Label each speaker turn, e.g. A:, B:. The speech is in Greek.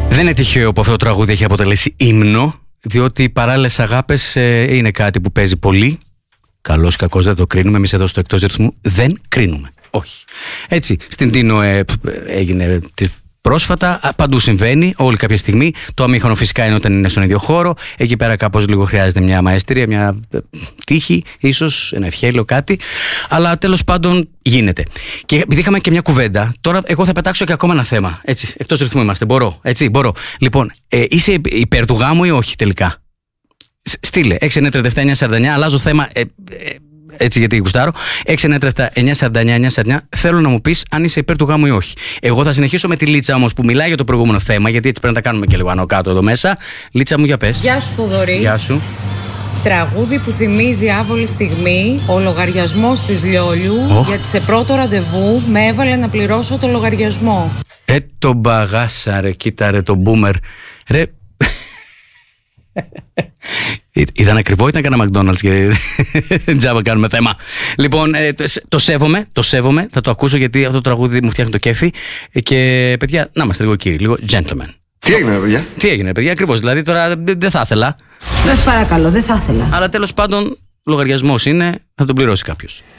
A: Δεν είναι τυχαίο που αυτό το τραγούδι έχει αποτελέσει ύμνο, διότι οι παράλληλες αγάπες είναι κάτι που παίζει πολύ. Καλώς ή κακώς δεν το κρίνουμε. Εμείς εδώ στο Εκτός Ρυθμού δεν κρίνουμε. Όχι. Έτσι, στην Τίνο έγινε πρόσφατα, παντού συμβαίνει, όλη κάποια στιγμή. Το αμήχανο φυσικά είναι όταν είναι στον ίδιο χώρο. Εκεί πέρα κάπως λίγο χρειάζεται μια μαέστρια, μια τύχη, ίσως ένα ευχέλιο, κάτι. Αλλά τέλος πάντων γίνεται. Και επειδή είχαμε και μια κουβέντα, τώρα εγώ θα πετάξω και ακόμα ένα θέμα. Έτσι, εκτός ρυθμού είμαστε. Μπορώ. Έτσι, μπορώ. Λοιπόν, είσαι υπέρ του γάμου ή όχι τελικά? Στείλε 6937949, αλλάζω θέμα. Έτσι, γιατί γουστάρω. 6937949. Θέλω να μου πεις αν είσαι υπέρ του γάμου ή όχι. Εγώ θα συνεχίσω με τη Λίτσα όμως που μιλάει για το προηγούμενο θέμα, γιατί έτσι πρέπει να τα κάνουμε και λίγο άνω κάτω εδώ μέσα. Λίτσα μου, για πες.
B: Γεια σου, Θοδωρή.
A: Γεια σου.
B: Τραγούδι που θυμίζει άβολη στιγμή, ο λογαριασμός της Λιόλιου, γιατί σε πρώτο ραντεβού με έβαλε να πληρώσω το λογαριασμό.
A: Το μπαγάσα ρε, κοίτα ρε το μπούμερ. Ρε. Ήταν ακριβό, ήταν κανένα McDonald's και τζάμπα κάνουμε θέμα. Λοιπόν, το σέβομαι, θα το ακούσω γιατί αυτό το τραγούδι μου φτιάχνει το κέφι. Και παιδιά, να είμαστε λίγο κύριοι, λίγο gentlemen.
C: Τι έγινε, παιδιά?
A: Τι έγινε, παιδιά, ακριβώς. Δηλαδή τώρα δεν θα ήθελα.
D: Σας παρακαλώ, δεν θα ήθελα.
A: Αλλά τέλος πάντων, λογαριασμός είναι, θα τον πληρώσει κάποιος.